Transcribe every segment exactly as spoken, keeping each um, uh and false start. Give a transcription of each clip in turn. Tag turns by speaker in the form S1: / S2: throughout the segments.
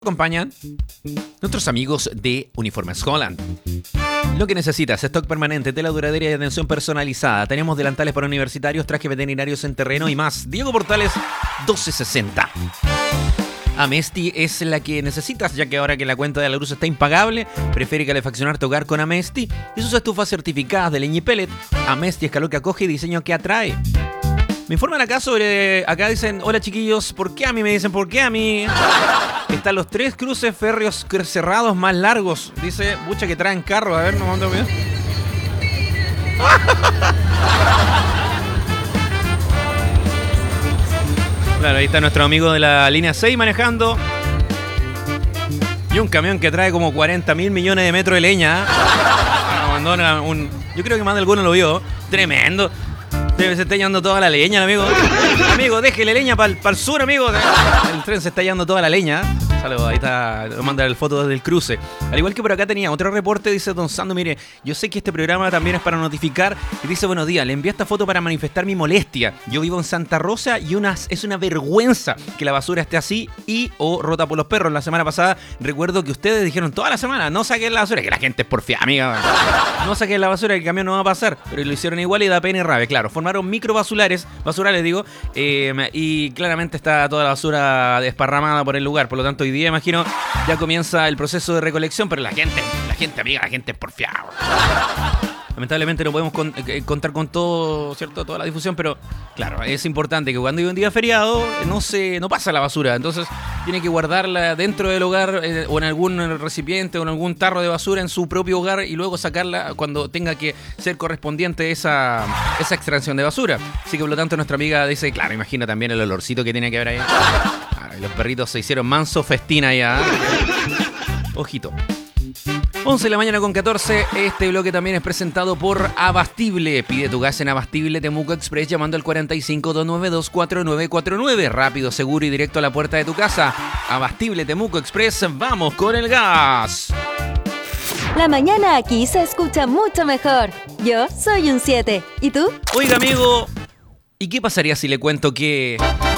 S1: Acompañan nuestros amigos de Uniformes Holland. Lo que necesitas: stock permanente, tela duradera y atención personalizada. Tenemos delantales para universitarios, trajes veterinarios en terreno y más. Diego Portales doce sesenta. Amesti es la que necesitas, ya que ahora que la cuenta de la luz está impagable, prefiere calefaccionar tu hogar con Amesti y sus estufas certificadas de leña y pellet. Amesti es calor que acoge y diseño que atrae. Me informan acá sobre... Acá dicen, hola chiquillos, ¿por qué a mí? Me dicen, ¿por qué a mí? Están los tres cruces férreos cerrados más largos. Dice, bucha que traen carro. A ver, no mando bien. Claro, ahí está nuestro amigo de la línea seis manejando. Y un camión que trae como cuarenta mil millones de metros de leña. Abandona un... Yo creo que más de alguno lo vio. Tremendo. Se está llevando toda la leña, amigo. Amigo, déjele leña para el sur, amigo. El tren se está llevando toda la leña. Saludos, ahí está, manda el foto desde el cruce. Al igual que por acá tenía otro reporte, dice Don Sando, mire, yo sé que este programa también es para notificar. Y dice, buenos días, le envié esta foto para manifestar mi molestia. Yo vivo en Santa Rosa y una, es una vergüenza que la basura esté así y o rota por los perros. La semana pasada recuerdo que ustedes dijeron toda la semana, no saquen la basura, que la gente es porfiada, amiga. No saquen la basura, el camión no va a pasar. Pero lo hicieron igual y da pena y rabia. Claro, formaron micro basulares, basurales digo, eh, y claramente está toda la basura desparramada por el lugar. Por lo tanto, hoy día, imagino, ya comienza el proceso de recolección, pero la gente, la gente amiga, la gente es porfiada. Lamentablemente no podemos con, eh, contar con todo, ¿cierto? Toda la difusión, pero claro, es importante que cuando hay un día feriado no se no pasa la basura, entonces tiene que guardarla dentro del hogar eh, o en algún recipiente o en algún tarro de basura en su propio hogar y luego sacarla cuando tenga que ser correspondiente esa, esa extracción de basura. Así que por lo tanto nuestra amiga dice, claro, imagina también el olorcito que tiene que haber ahí. Claro, y los perritos se hicieron manso festina ya. Ojito. once de la mañana con catorce, este bloque también es presentado por Abastible. Pide tu gas en Abastible Temuco Express llamando al cuatro cinco, dos nueve dos, cuatro nueve cuatro nueve. Rápido, seguro y directo a la puerta de tu casa. Abastible Temuco Express, vamos con el gas.
S2: La mañana aquí se escucha mucho mejor. Yo soy un siete. ¿Y tú?
S1: Oiga, amigo, ¿y qué pasaría si le cuento que...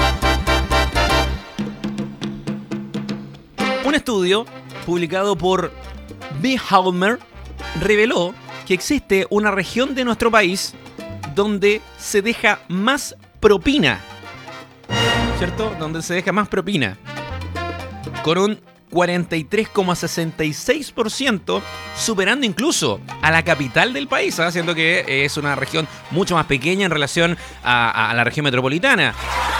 S1: un estudio publicado por B. Halmer reveló que existe una región de nuestro país donde se deja más propina, ¿cierto? Donde se deja más propina, con un cuarenta y tres coma sesenta y seis por ciento, superando incluso a la capital del país, ¿eh? Siendo que es una región mucho más pequeña en relación a, a la región metropolitana.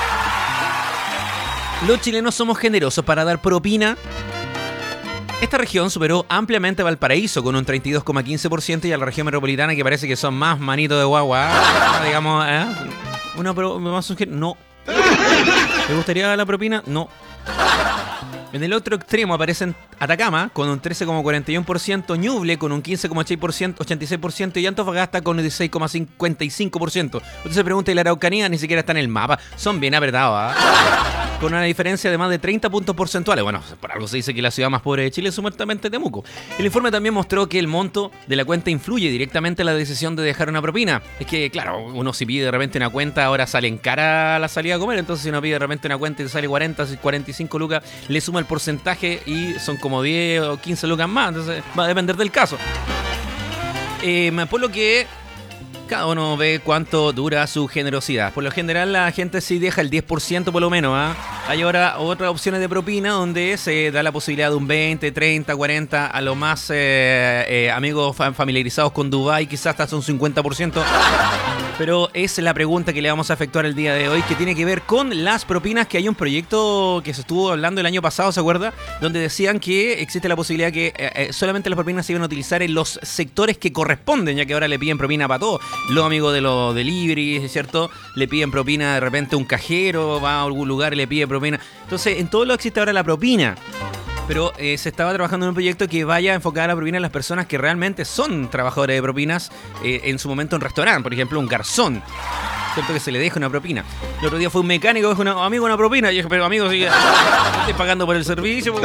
S1: Los chilenos somos generosos para dar propina. Esta región superó ampliamente a Valparaíso con un treinta y dos coma quince por ciento y a la región metropolitana, que parece que son más manitos de guagua, ¿eh? Digamos, ¿eh? Una pro- más suger- no. ¿Le gustaría la propina? No. En el otro extremo aparecen Atacama con un trece coma cuarenta y uno por ciento, Ñuble con un quince coma ochenta y seis por ciento y Antofagasta con un dieciséis coma cincuenta y cinco por ciento. Usted se pregunta, y la Araucanía ni siquiera está en el mapa. Son bien apretados, ¿eh? Con una diferencia de más de treinta puntos porcentuales. Bueno, por algo se dice que la ciudad más pobre de Chile es supuestamente Temuco. El informe también mostró que el monto de la cuenta influye directamente en la decisión de dejar una propina. Es que, claro, uno si pide de repente una cuenta, ahora sale en cara la salida a comer. Entonces si uno pide de repente una cuenta y sale cuarenta, cuarenta y cinco lucas, le suma el porcentaje y son como diez o quince lucas más. Entonces va a depender del caso. Eh, por lo que... cada uno ve cuánto dura su generosidad. Por lo general la gente sí deja el diez por ciento por lo menos, ¿eh? Hay ahora otras opciones de propina donde se da la posibilidad de un veinte, treinta, cuarenta. A lo más eh, eh, amigos familiarizados con Dubái quizás hasta un cincuenta por ciento. Pero es la pregunta que le vamos a efectuar el día de hoy, que tiene que ver con las propinas, que hay un proyecto que se estuvo hablando el año pasado, ¿se acuerda? Donde decían que existe la posibilidad que eh, eh, solamente las propinas se iban a utilizar en los sectores que corresponden, ya que ahora le piden propina para todo. Los amigos de los delivery, ¿cierto? Le piden propina de repente a un cajero, va a algún lugar y le pide propina. Entonces, en todo lo existe ahora la propina. Pero eh, se estaba trabajando en un proyecto que vaya enfocado a la propina a las personas que realmente son trabajadores de propinas, eh, en su momento en restaurante, por ejemplo, un garzón, ¿cierto? Que se le deja una propina. El otro día fue un mecánico, dijo, una, amigo, una propina. Y yo dije, pero amigo, si estoy pagando por el servicio,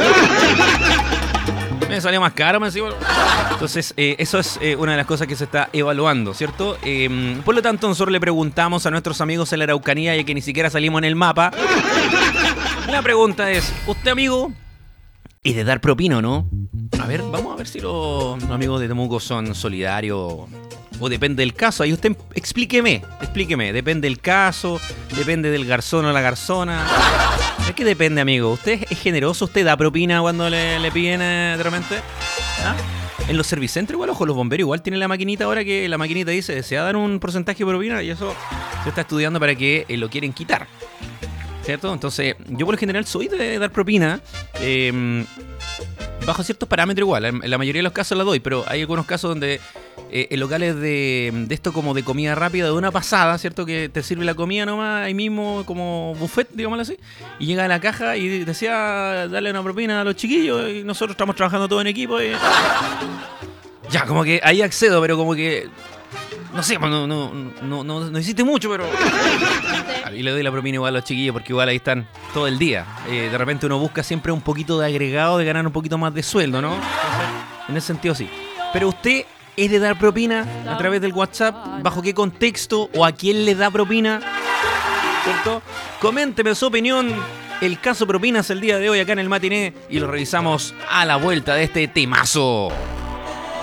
S1: me salió más caro, me decía. Entonces, eh, eso es eh, una de las cosas que se está evaluando, ¿cierto? Eh, por lo tanto, nosotros le preguntamos a nuestros amigos en la Araucanía, ya que ni siquiera salimos en el mapa. La pregunta es, ¿usted, amigo, ¿Y de dar propina o no? A ver, vamos a ver si los, los amigos de Temuco son solidarios o depende del caso. Ahí usted explíqueme, explíqueme. Depende del caso, depende del garzón o la garzona. Es que depende, amigo. ¿Usted es generoso? ¿Usted da propina cuando le, le piden eh, de repente? ¿Ah? En los servicentros igual, ojo, los bomberos igual tienen la maquinita ahora que la maquinita dice, ¿desea dar un porcentaje de propina? Y eso se está estudiando para que eh, lo quieren quitar. ¿Cierto? Entonces, yo por lo general soy de dar propina. Eh, bajo ciertos parámetros igual. En la mayoría de los casos la doy, pero hay algunos casos donde eh, en locales de, de esto como de comida rápida, de una pasada, ¿cierto? Que te sirve la comida nomás ahí mismo como buffet, digámoslo así. Y llega a la caja y decía darle una propina a los chiquillos y nosotros estamos trabajando todo en equipo. Y... ya, como que ahí accedo, pero como que... no sé, no, no, no, no, no hiciste mucho, pero... y le doy la propina igual a los chiquillos porque igual ahí están todo el día. Eh, de repente uno busca siempre un poquito de agregado, de ganar un poquito más de sueldo, ¿no? En ese sentido sí. Pero usted es de dar propina a través del WhatsApp, ¿bajo qué contexto o a quién le da propina? ¿Cierto? Coménteme su opinión. El caso propinas el día de hoy acá en el Matiné y lo revisamos a la vuelta de este temazo.